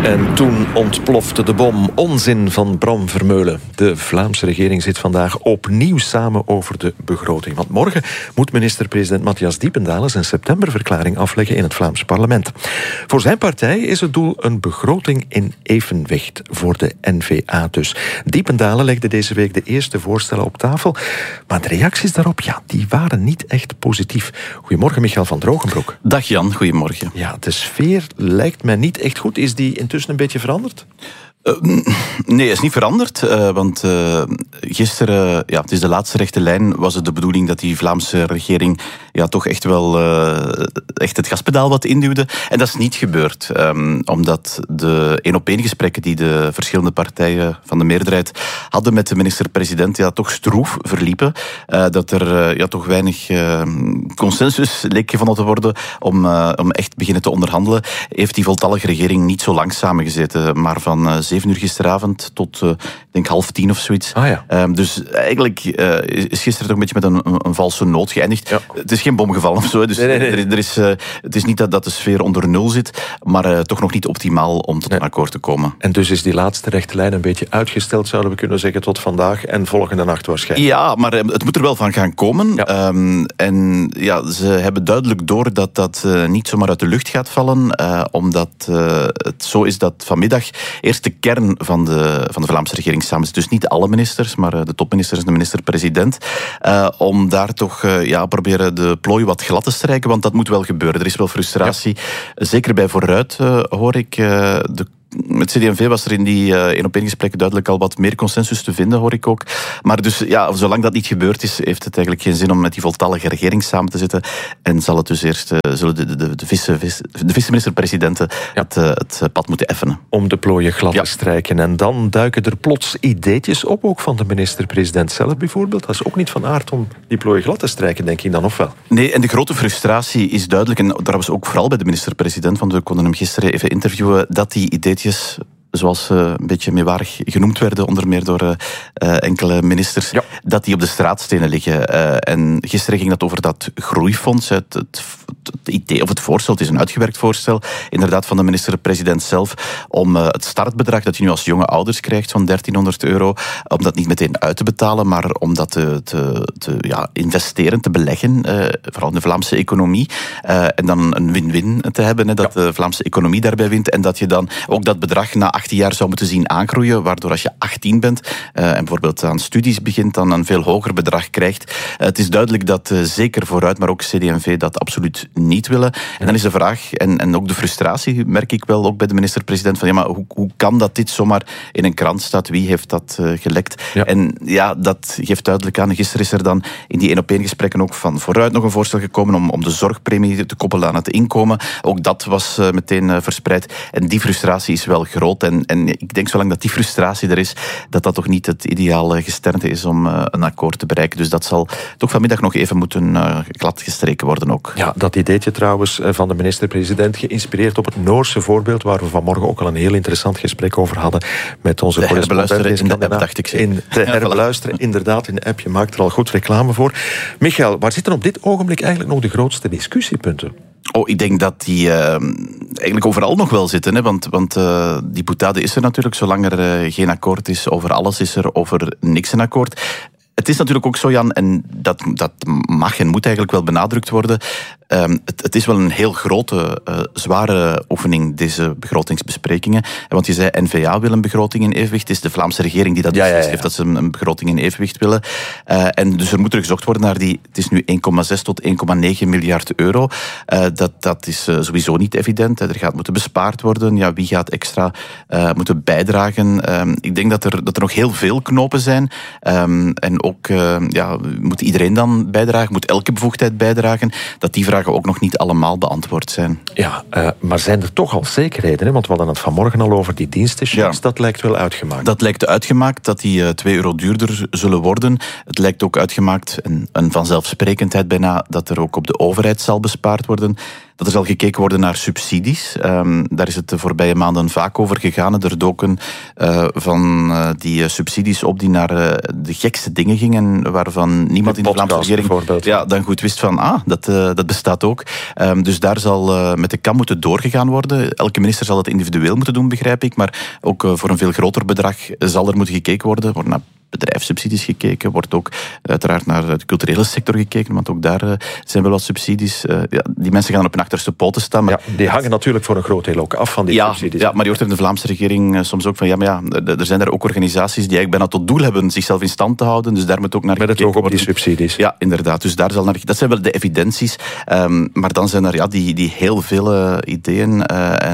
En toen ontplofte de bom. Onzin van Bram Vermeulen. De Vlaamse regering zit vandaag opnieuw samen over de begroting. Want morgen moet minister-president Matthias Diependalen zijn septemberverklaring afleggen in het Vlaams parlement. Voor zijn partij is het doel een begroting in evenwicht voor de N-VA dus. Diependalen legde deze week de eerste voorstellen op tafel. Maar de reacties daarop, die waren niet echt positief. Goedemorgen, Michael van Drogenbroek. Dag Jan, goedemorgen. Ja, de sfeer lijkt mij niet echt goed. Is die intussen een beetje veranderd? Nee, is niet veranderd. Want gisteren, het is de laatste rechte lijn, was het de bedoeling dat die Vlaamse regering toch echt wel echt het gaspedaal wat induwde. En dat is niet gebeurd. Omdat de 1-op-1 gesprekken die de verschillende partijen van de meerderheid hadden met de minister-president toch stroef verliepen. Dat er toch weinig consensus leek gevonden te worden om echt beginnen te onderhandelen. Heeft die voltallige regering niet zo lang samengezeten, maar van 7 uur gisteravond tot, ik denk 9:30 of zoiets. Dus eigenlijk is gisteren toch een beetje met een valse noot geëindigd. Ja. Het is geen bom gevallen of zo. Dus nee. Het is niet dat de sfeer onder nul zit, maar toch nog niet optimaal om tot een akkoord te komen. En dus is die laatste rechte lijn een beetje uitgesteld, zouden we kunnen zeggen, tot vandaag en volgende nacht waarschijnlijk. Ja, maar het moet er wel van gaan komen. Ja. Ze hebben duidelijk door dat dat niet zomaar uit de lucht gaat vallen, omdat het zo is dat vanmiddag eerst de kern van de Vlaamse regering samen zit. Dus niet alle ministers, maar de topministers en de minister-president. Om daar toch proberen de plooi wat glad te strijken, want dat moet wel gebeuren. Er is wel frustratie. Ja. Zeker bij Vooruit hoor ik met CD&V was er in die 1-op-1 gesprekken duidelijk al wat meer consensus te vinden, hoor ik ook. Maar dus, zolang dat niet gebeurd is, heeft het eigenlijk geen zin om met die voltallige regering samen te zitten. En zal het dus eerst, zullen de vice-minister-presidenten het pad moeten effenen. Om de plooien glad te strijken. En dan duiken er plots ideetjes op, ook van de minister-president zelf bijvoorbeeld. Dat is ook niet van aard om die plooien glad te strijken, denk ik dan, of wel? Nee, en de grote frustratie is duidelijk, en daar was ook vooral bij de minister-president, want we konden hem gisteren even interviewen, dat die ideetjes, zoals ze een beetje meewarig genoemd werden, onder meer door enkele ministers, dat die op de straatstenen liggen. En gisteren ging dat over dat groeifonds, het idee of het voorstel, het is een uitgewerkt voorstel, inderdaad van de minister-president zelf, om het startbedrag dat je nu als jonge ouders krijgt van €1300, om dat niet meteen uit te betalen, maar om dat te investeren, te beleggen, vooral in de Vlaamse economie, en dan een win-win te hebben, dat de Vlaamse economie daarbij wint, en dat je dan ook dat bedrag na 18 jaar zou moeten zien aangroeien, waardoor als je 18 bent en bijvoorbeeld aan studies begint, dan een veel hoger bedrag krijgt. Het is duidelijk dat zeker Vooruit, maar ook CD&V dat absoluut niet willen. En dan is de vraag, en ook de frustratie, merk ik wel, ook bij de minister-president, van maar hoe kan dat dit zomaar in een krant staat? Wie heeft dat gelekt? Ja. En dat geeft duidelijk aan. Gisteren is er dan in die 1-op-1 gesprekken ook van Vooruit nog een voorstel gekomen om de zorgpremie te koppelen aan het inkomen. Ook dat was meteen verspreid. En die frustratie is wel groot. En ik denk, zolang dat die frustratie er is, dat toch niet het ideale gesternte is om een akkoord te bereiken. Dus dat zal toch vanmiddag nog even moeten gladgestreken worden ook. Ja, dat ideetje trouwens van de minister-president, geïnspireerd op het Noorse voorbeeld, waar we vanmorgen ook al een heel interessant gesprek over hadden met onze correspondent in de app, dacht ik. Te herbeluisteren, inderdaad, in de app. Je maakt er al goed reclame voor. Michael, waar zitten op dit ogenblik eigenlijk nog de grootste discussiepunten? Ik denk dat die eigenlijk overal nog wel zitten. Hè? Want die boutade is er natuurlijk. Zolang er geen akkoord is over alles, is er over niks een akkoord. Het is natuurlijk ook zo, Jan, en dat mag en moet eigenlijk wel benadrukt worden. Het is wel een heel grote, zware oefening, deze begrotingsbesprekingen. Want je zei, N-VA wil een begroting in evenwicht. Het is de Vlaamse regering die dat beslist heeft, dat ze een begroting in evenwicht willen. En dus er moet er gezocht worden naar het is nu 1,6 tot 1,9 miljard euro. Dat is sowieso niet evident. Er gaat moeten bespaard worden. Wie gaat extra moeten bijdragen? Ik denk dat er nog heel veel knopen zijn. En ook moet iedereen dan bijdragen? Moet elke bevoegdheid bijdragen? Dat die vragen ook nog niet allemaal beantwoord zijn. Ja, maar zijn er toch al zekerheden? Hè? Want we hadden het vanmorgen al over die dienstenchecks. Dat lijkt wel uitgemaakt. Dat lijkt uitgemaakt, dat die €2 duurder zullen worden. Het lijkt ook uitgemaakt, een vanzelfsprekendheid bijna, dat er ook op de overheid zal bespaard worden. dat er zal gekeken worden naar subsidies. Daar is het de voorbije maanden vaak over gegaan. Er doken van die subsidies op die naar de gekste dingen gingen, waarvan niemand in de Vlaamse regering dan goed wist van, dat bestaat ook. Dus daar zal met de kam moeten doorgegaan worden. Elke minister zal het individueel moeten doen, begrijp ik, maar ook voor een veel groter bedrag zal er moeten gekeken worden. Er wordt naar bedrijfssubsidies gekeken, wordt ook uiteraard naar de culturele sector gekeken, want ook daar zijn wel wat subsidies. Die mensen gaan op hun achterste poten staan. Maar die hangen natuurlijk voor een groot deel ook af van die subsidies. Ja, maar je hoort er in de Vlaamse regering soms ook van, er zijn er ook organisaties die eigenlijk bijna tot doel hebben zichzelf in stand te houden, dus daar moet ook naar met gekeken worden. Met het oog op die subsidies. Ja, inderdaad. Dus daar zal naar, dat zijn wel de evidenties. Maar dan zijn er die heel veel ideeën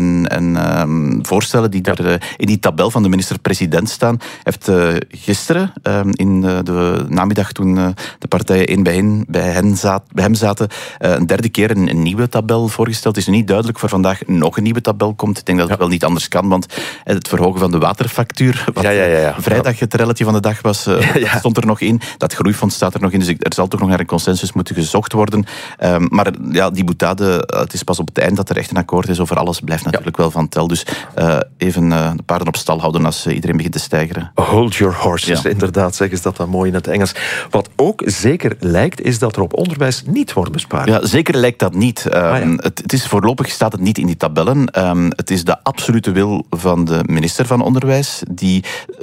en voorstellen die er in die tabel van de minister-president staan. Heeft gisteren in de namiddag, toen de partijen één bij hem zaten, een derde keer een nieuwe tabel voorgesteld. Het is niet duidelijk voor vandaag nog een nieuwe tabel komt. Ik denk dat het wel niet anders kan, want het verhogen van de waterfactuur, wat vrijdag het relletje van de dag was, dat stond er nog in. Dat groeifonds staat er nog in, dus er zal toch nog naar een consensus moeten gezocht worden. Maar die boutade, het is pas op het eind dat er echt een akkoord is over alles, blijft natuurlijk wel van tel. Dus even de paarden op stal houden als iedereen begint te steigeren. Hold your horses, inderdaad, zeggen ze dat dan mooi in het Engels. Wat ook zeker lijkt, is dat er op onderwijs niet wordt bespaard. Ja, zeker lijkt dat niet. Het is voorlopig staat het niet in die tabellen. Het is de absolute wil van de minister van Onderwijs, die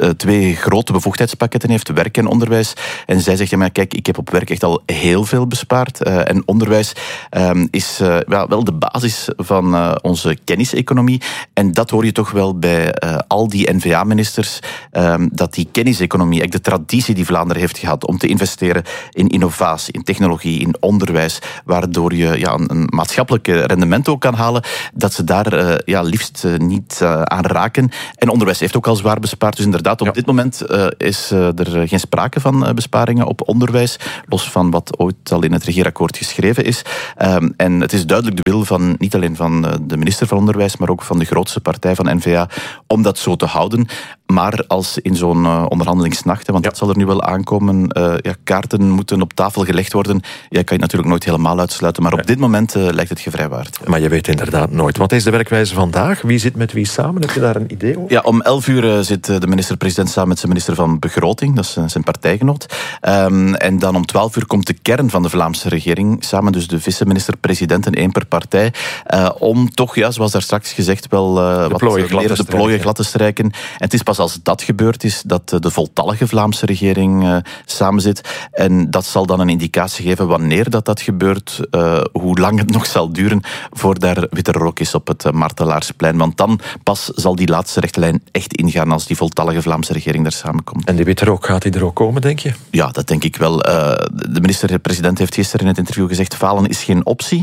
2 grote bevoegdheidspakketten heeft, werk en onderwijs. En zij zegt, kijk, ik heb op werk echt al heel veel bespaard. En onderwijs is wel de basis van onze kenniseconomie. En dat hoor je toch wel bij al die N-VA-ministers, dat die kenniseconomie, de traditie die Vlaanderen heeft gehad om te investeren in innovatie, in technologie, in onderwijs, waardoor je een maatschappelijk rendement ook kan halen, dat ze daar liefst niet aan raken. En onderwijs heeft ook al zwaar bespaard. Dus inderdaad, op dit moment is er geen sprake van besparingen op onderwijs, los van wat ooit al in het regeerakkoord geschreven is. En het is duidelijk de wil van, niet alleen van de minister van Onderwijs, maar ook van de grootste partij van N-VA, om dat zo te houden. Maar als in zo'n onderhandelingsnacht, want dat zal er nu wel aankomen, kaarten moeten op tafel gelegd worden, kan je natuurlijk nooit helemaal uitsluiten. Maar op dit moment lijkt het gevrijwaard. Maar je weet inderdaad nooit. Wat is de werkwijze vandaag? Wie zit met wie samen? Heb je daar een idee over? Ja, om 11:00 zit de minister-president samen met zijn minister van Begroting, dat is zijn partijgenoot. En dan om 12:00 komt de kern van de Vlaamse regering samen, dus de vice-minister-presidenten, 1 per partij, om toch, zoals daar straks gezegd, wel de plooien glad te strijken. En het is pas als dat gebeurd is, dat de voltallige Vlaamse regering samenzit. En dat zal dan een indicatie geven wanneer dat gebeurt, hoe lang het nog zal duren voor daar witte rook is op het Martelaarsplein. Want dan pas zal die laatste rechte lijn echt ingaan als die voltallige Vlaamse regering daar samenkomt. En die witte rook, gaat die er ook komen, denk je? Ja, dat denk ik wel. De minister-president heeft gisteren in het interview gezegd, falen is geen optie.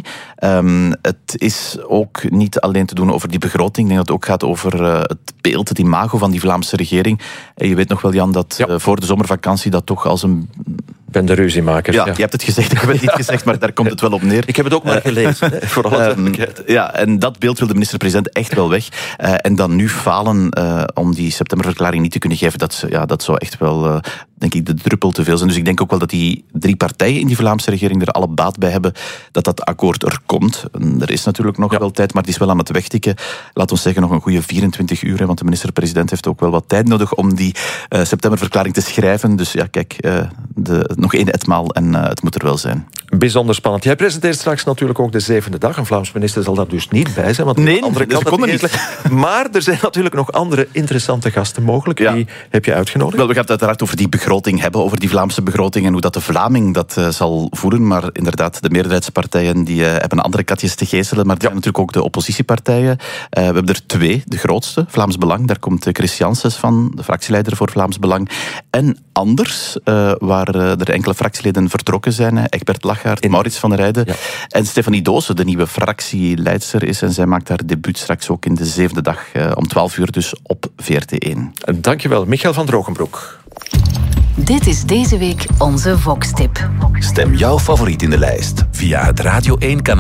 Het is ook niet alleen te doen over die begroting. Ik denk dat het ook gaat over het beeld, het imago van die Vlaamse regering. En je weet nog wel, Jan, dat voor de zomervakantie dat toch als een... Ik ben de ruziemaker. Ja, je hebt het gezegd, ik heb het niet gezegd, maar daar komt het wel op neer. Ik heb het ook maar gelezen, vooral en dat beeld wil de minister-president echt wel weg. En dan nu falen om die septemberverklaring niet te kunnen geven, dat zou echt wel, denk ik, de druppel te veel zijn. Dus ik denk ook wel dat die 3 partijen in die Vlaamse regering er alle baat bij hebben dat akkoord er komt. Er is natuurlijk nog wel tijd, maar het is wel aan het wegtikken. Laat ons zeggen, nog een goede 24 uur, want de minister-president heeft ook wel wat tijd nodig om die septemberverklaring te schrijven. Dus kijk, nog 1 etmaal en het moet er wel zijn. Bijzonder spannend. Jij presenteert straks natuurlijk ook de 7e dag. Een Vlaams minister zal daar dus niet bij zijn. Want nee, andere dat kon er niet. Maar er zijn natuurlijk nog andere interessante gasten mogelijk. Wie heb je uitgenodigd? Wel, we gaan het uiteraard over die begroting hebben, over die Vlaamse begroting en hoe dat de Vlaming dat zal voeren. Maar inderdaad, de meerderheidspartijen die hebben andere katjes te gezelen. Maar er zijn natuurlijk ook de oppositiepartijen. We hebben er 2, de grootste, Vlaams Belang. Daar komt Chris Janssens van, de fractieleider voor Vlaams Belang. En Anders, waar er enkele fractieleden vertrokken zijn. Egbert Lachaert, Maurits van der Rijden. Ja. En Stefanie Doosen, de nieuwe fractieleidster is. En zij maakt haar debuut straks ook in de 7e dag om 12:00 dus op VRT1. Dankjewel, Michael van Drogenbroek. Dit is deze week onze Vox-tip. Stem jouw favoriet in de lijst via het Radio 1 kanaal.